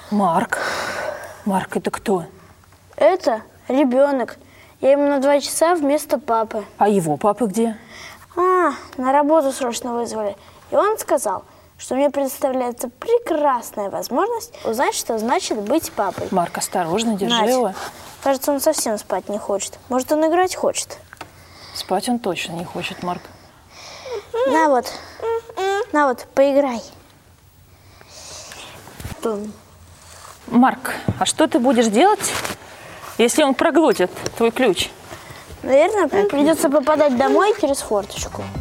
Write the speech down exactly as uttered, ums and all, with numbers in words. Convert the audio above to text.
Марк. Марк, это кто? Это ребенок. Я ему на два часа вместо папы. А его папа где? А, на работу срочно вызвали. И он сказал, что мне предоставляется прекрасная возможность узнать, что значит быть папой. Марк, осторожно, держи Надь, его. кажется, он совсем спать не хочет. Может, он играть хочет? Спать он точно не хочет, Марк. На вот, на вот, поиграй. Марк, а что ты будешь делать, если он проглотит твой ключ? Наверное, придется попадать домой через форточку.